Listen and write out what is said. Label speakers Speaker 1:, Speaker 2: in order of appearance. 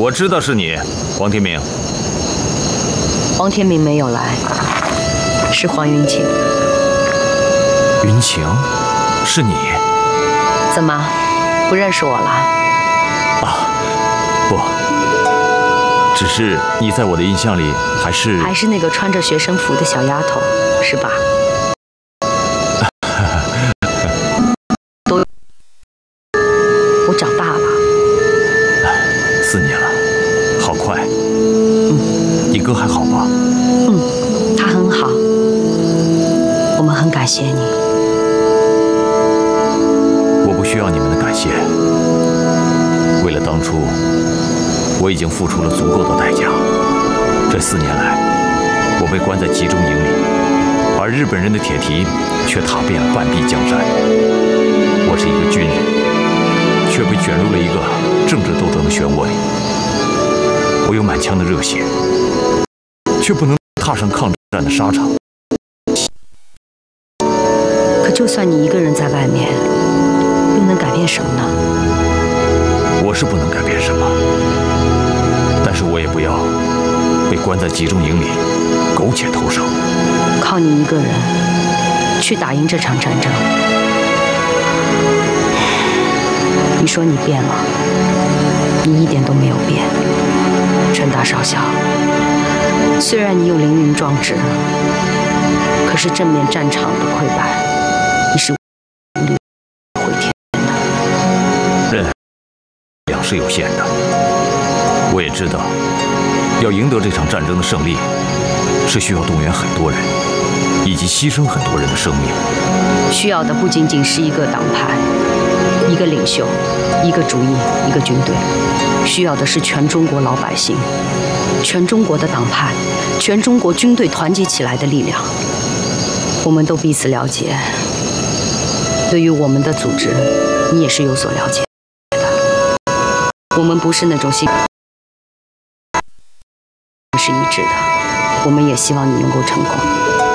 Speaker 1: 我知道是你，王天明。
Speaker 2: 王天明没有来，是黄云晴。
Speaker 1: 云晴，是你？
Speaker 2: 怎么，不认识我了？
Speaker 1: 啊，不，只是你在我的印象里还是
Speaker 2: 那个穿着学生服的小丫头，是吧？我长大了
Speaker 1: ，4年了，好快。你哥还好吗？
Speaker 2: 他很好，我们很感谢你。
Speaker 1: 我不需要你们的感谢。为了当初，我已经付出了足够的代价。这4年来，我被关在集中营里，而日本人的铁蹄却踏遍了半壁江山。我是一个军人，却被卷入了一个政治斗争的漩涡里。我有满腔的热血，却不能踏上抗战的沙场。
Speaker 2: 可就算你一个人在外面，又能改变什么呢？
Speaker 1: 我是不能改变什么，但是我也不要被关在集中营里苟且偷生。
Speaker 2: 靠你一个人去打赢这场战争，你说你变了，你一点都没有变。陈大少校，虽然你有凌云壮志，可是正面战场的溃败，你是无力回天的。
Speaker 1: 人量是有限的，我也知道，要赢得这场战争的胜利，是需要动员很多人，以及牺牲很多人的生命。
Speaker 2: 需要的不仅仅是一个党派、一个领袖、一个主义、一个军队，需要的是全中国老百姓、全中国的党派、全中国军队团结起来的力量。我们都彼此了解，对于我们的组织，你也是有所了解的。我们不是那种是一致的，我们也希望你能够成功。